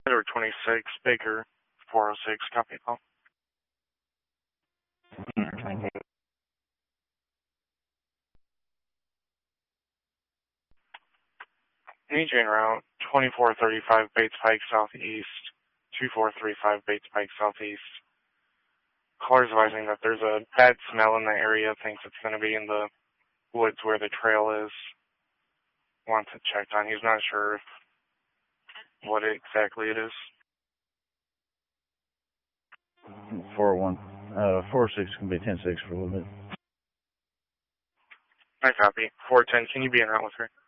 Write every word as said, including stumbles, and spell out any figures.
Edward twenty-six, Baker, four oh six, copy call. E J en route, twenty-four thirty-five Bates Pike Southeast, two four three five Bates Pike Southeast. Caller's advising that there's a bad smell in the area, thinks it's going to be in the woods where the trail is. Wants it checked on. He's not sure what exactly it is. four one. Uh, four six can be ten six for a little bit. I copy. four ten, can you be in route with her?